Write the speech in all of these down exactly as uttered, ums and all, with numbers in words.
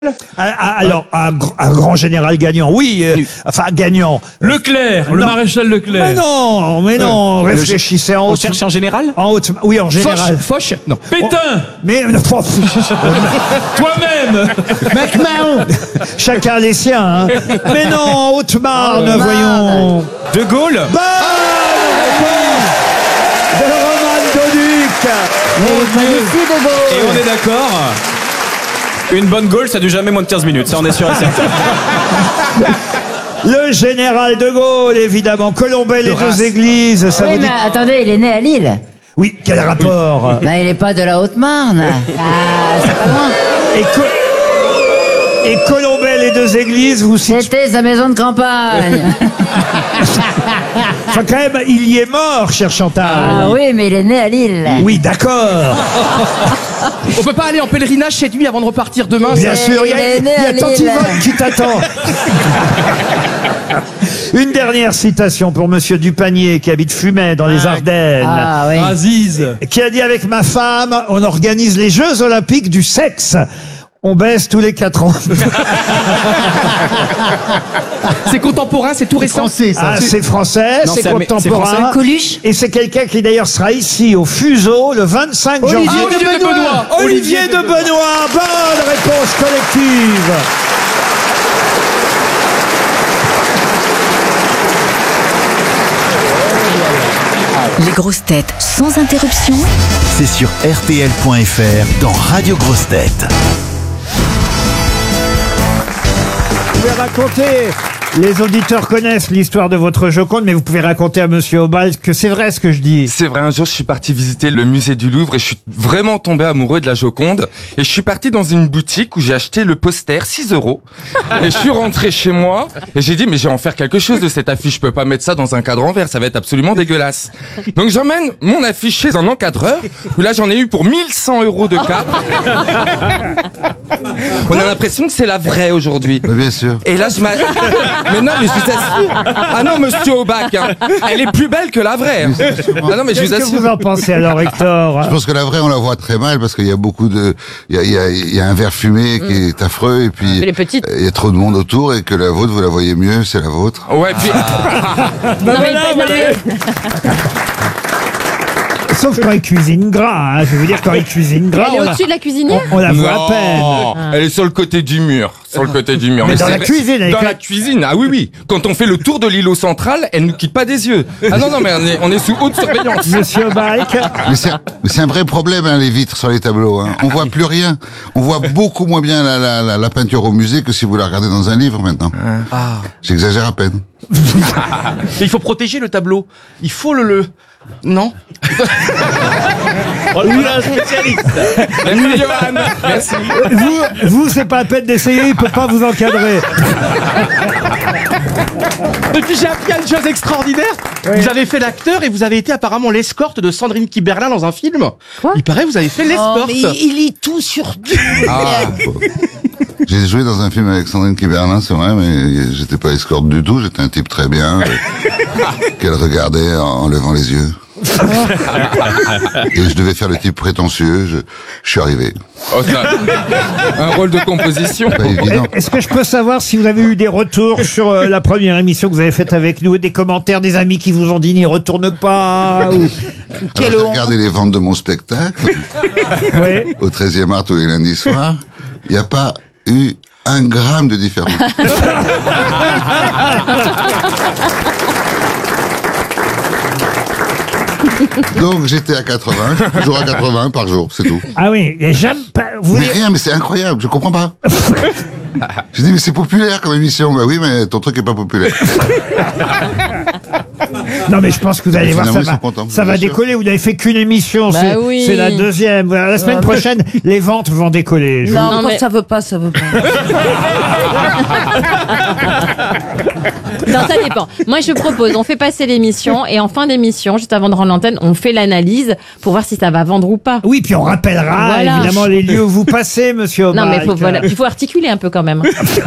Ah, ah, alors, un, gr- un grand général gagnant, oui, euh, enfin gagnant. Leclerc, le Non. maréchal Leclerc. Mais non, mais non, réfléchissez en On haute. cherche en général En haute, oui, en général. Foch, Foch Non. Pétain, Mais non, toi-même. MacMahon. Chacun les siens, hein. Mais non, en Haute-Marne, voyons. De Gaulle Bonne réponse de Roman Doduc. Et on est d'accord. Une bonne Gaulle, ça dure jamais moins de quinze minutes, ça on est sûr et certain. Le général de Gaulle, évidemment. Colombey, les Race. deux églises, ça Oui, vous dit... mais attendez, il est né à Lille. Oui, quel rapport? Ben, il est pas de la Haute-Marne. Ah, c'est pas loin. Et, Co- et Colombey, les deux églises, vous situez... C'était sa maison de campagne. Enfin, quand même, il y est mort, cher Chantal. Ah oui, mais il est né à Lille. Oui, d'accord. On peut pas aller en pèlerinage chez lui avant de repartir demain. Bien ça- sûr, il y il a, est né il y a à Tante Lille. Yvonne qui t'attend. Une dernière citation pour Monsieur Dupanier, qui habite Fumay, dans les Ardennes. Ah oui. Aziz. Qui a dit: avec ma femme, on organise les Jeux Olympiques du sexe. On baisse tous les quatre ans. C'est contemporain, c'est tout récent. Ah, c'est français, Non, c'est c'est amé- c'est contemporain. français. Coluche. Et c'est quelqu'un qui d'ailleurs sera ici au Fuseau le vingt-cinq janvier. Olivier de Benoît. Olivier de Benoît. Bonne réponse collective. Les grosses têtes sans interruption. C'est sur R T L point F R dans Radio Grosses Têtes. Vous pouvez raconter, les auditeurs connaissent l'histoire de votre Joconde, mais vous pouvez raconter à Monsieur Obal que c'est vrai ce que je dis. C'est vrai, un jour je suis parti visiter le musée du Louvre et je suis vraiment tombé amoureux de la Joconde. Et je suis parti dans une boutique où j'ai acheté le poster, six euros. Et je suis rentré chez moi et j'ai dit mais je vais en faire quelque chose de cette affiche, je peux pas mettre ça dans un cadre en verre, ça va être absolument dégueulasse. Donc j'emmène mon affiche chez un encadreur, où là j'en ai eu pour mille cent euros de cap. On a l'impression que c'est la vraie aujourd'hui. Bien sûr. Et là, je m'a... Mais non, mais je vous assure. Ah non, monsieur Aubac, hein. Elle est plus belle que la vraie. hein. Ah non, mais je vous Qu'est-ce que assure. vous en pensez alors, Hector? Je pense que la vraie, on la voit très mal parce qu'il y a beaucoup de, il y a, il y a, il y a un verre fumé qui est affreux et puis Les petites. il y a trop de monde autour et que la vôtre, vous la voyez mieux, c'est la vôtre. Ouais, puis... Ben voilà, mais- non, mais- Sauf quand il cuisine gras, hein. Je vais vous dire, quand il cuisine gras, Elle est on la, au-dessus de la cuisinière. on la voit Non, à peine. elle est sur le côté du mur. Sur le côté du mur. Mais dans c'est la vrai- cuisine, avec Dans la- la cuisine, ah oui, oui. Quand on fait le tour de l'îlot central, elle nous quitte pas des yeux. Ah non, non, mais on est, on est sous haute surveillance. Monsieur Obalik, Mais c'est, mais c'est un vrai problème, hein, les vitres sur les tableaux, hein. On voit plus rien. On voit beaucoup moins bien la, la, la, la peinture au musée que si vous la regardez dans un livre maintenant. J'exagère à peine. Il faut protéger le tableau. Il faut le le. Non. Merci, Johan. Merci. vous, vous, c'est pas la peine d'essayer, il peut pas vous encadrer. Et puis j'ai appris une chose extraordinaire. Vous avez fait l'acteur et vous avez été apparemment l'escorte de Sandrine Kiberlin dans un film. Quoi Il paraît que vous avez fait l'escorte. il lit tout sur tout. Ah. J'ai joué dans un film avec Sandrine Kiberlin, c'est vrai, mais j'étais pas escorte du tout, j'étais un type très bien, euh, qu'elle regardait en, en levant les yeux. Et je devais faire le type prétentieux, je, je suis arrivé. Oh, ça- Un rôle de composition. Pas évident. Est-ce que je peux savoir si vous avez eu des retours sur euh, la première émission que vous avez faite avec nous, des commentaires des amis qui vous ont dit n'y retourne pas ou... Alors, j'ai regardé les ventes de mon spectacle, Ouais. au treizième art tous les lundis soirs, il n'y a pas eu un gramme de différence. Donc j'étais à quatre-vingts, je suis toujours à quatre-vingts par jour, c'est tout. Ah oui, et j'aime pas... Vous... Mais rien, mais c'est incroyable, je comprends pas. J'ai dit mais c'est populaire comme émission. Bah oui, mais ton truc est pas populaire. Non mais je pense que vous allez Mais voir, ça finalement, ils va, sont contents, ça bien va sûr. décoller. Vous n'avez fait qu'une émission, Bah c'est oui. c'est la deuxième. Voilà, la semaine prochaine, les ventes vont décoller. Je vous- Non, Non, mais- quand ça veut pas, ça veut pas. Non, ça dépend. Moi, je propose, on fait passer l'émission et en fin d'émission, juste avant de rendre l'antenne, on fait l'analyse pour voir si ça va vendre ou pas. Oui, puis on rappellera Voilà. évidemment les lieux où vous passez, Monsieur Non, Obalik. mais faut, voilà, il faut articuler un peu quand même.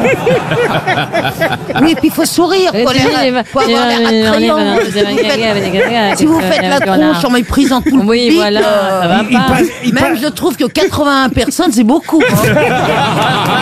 Oui, puis il faut sourire. Faut, l'air- faut avoir l'air attrayant. Si vous faites la tronche en méprisant tout le Oui, public, voilà, euh, ça va Il pas. passe- il même passe- je trouve que quatre-vingts personnes, c'est beaucoup. hein.